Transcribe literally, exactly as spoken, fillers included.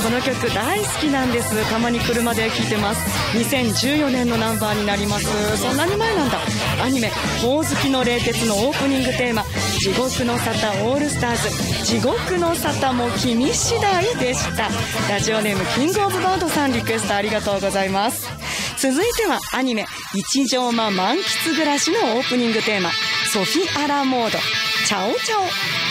この曲大好きなんです。たまに車で聴いてます。にせんじゅうよねんのナンバーになります。そんなに前なんだ。アニメほおずきの冷徹のオープニングテーマ、地獄の沙汰オールスターズ、地獄の沙汰も君次第でした。ラジオネームキングオブバードさん、リクエストありがとうございます。続いてはアニメ一条間満喫暮らしのオープニングテーマ、ソフィアラモード、チャオチャオ。